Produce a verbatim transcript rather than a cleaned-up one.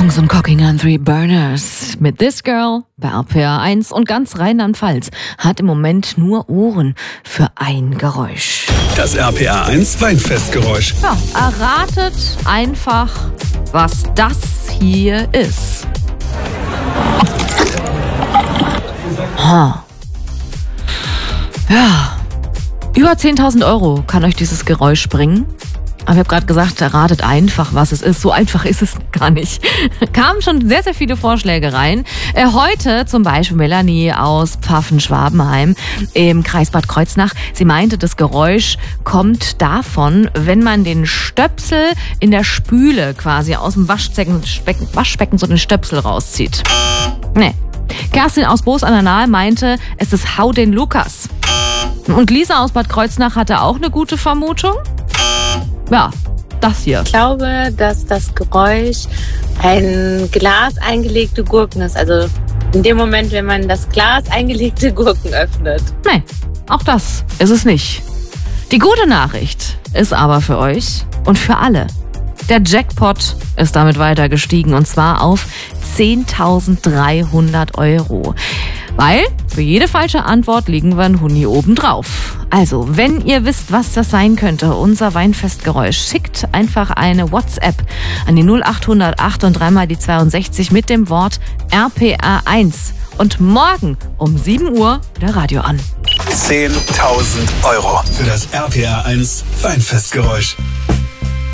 Songs und Cooking on Three Burners mit This Girl bei R P R eins und ganz Rheinland-Pfalz hat im Moment nur Ohren für ein Geräusch. Das R P R eins Weinfestgeräusch. Ja, erratet einfach, was das hier ist. Ha. Ja, über zehntausend Euro kann euch dieses Geräusch bringen. Aber ich habe gerade gesagt, erratet einfach, was es ist. So einfach ist es gar nicht. Kamen schon sehr, sehr viele Vorschläge rein. Äh, heute zum Beispiel Melanie aus Pfaffen-Schwabenheim im Kreis Bad Kreuznach. Sie meinte, das Geräusch kommt davon, wenn man den Stöpsel in der Spüle quasi aus dem Waschbecken, Waschbecken so den Stöpsel rauszieht. Nee. Kerstin aus Boos an der Nahe meinte, es ist Hau den Lukas. Und Lisa aus Bad Kreuznach hatte auch eine gute Vermutung. Ja, das hier. Ich glaube, dass das Geräusch ein Glas eingelegte Gurken ist. Also in dem Moment, wenn man das Glas eingelegte Gurken öffnet. Nee, auch das ist es nicht. Die gute Nachricht ist aber für euch und für alle. Der Jackpot ist damit weiter gestiegen und zwar auf zehntausenddreihundert Euro. Weil für jede falsche Antwort liegen wir ein Huni obendrauf. Also, wenn ihr wisst, was das sein könnte, unser Weinfestgeräusch, schickt einfach eine WhatsApp an die null acht null null acht und dreimal die zweiundsechzig mit dem Wort R P R eins. Und morgen um sieben Uhr der Radio an. zehntausend Euro für das R P R eins Weinfestgeräusch.